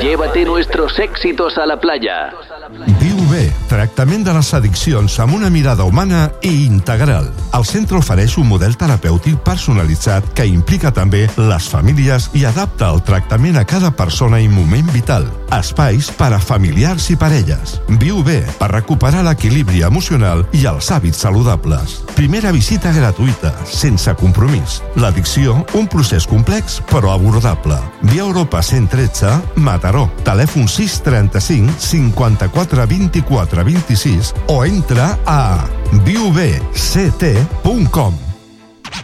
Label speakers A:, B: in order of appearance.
A: Llévate nuestros éxitos a la playa.
B: Viu bé, tractament de les addiccions amb una mirada humana i integral. El centre ofereix un model terapèutic personalitzat que implica també les famílies i adapta el tractament a cada persona i moment vital. Espais per a familiars i parelles. Viu bé per recuperar l'equilibri emocional i els hàbits saludables. Primera visita gratuïta, sense compromís. L'addicció, un procés complex però abordable. Via Europa 113, Mataró. Telèfon 635 54 24 26 o entra a viubct.com.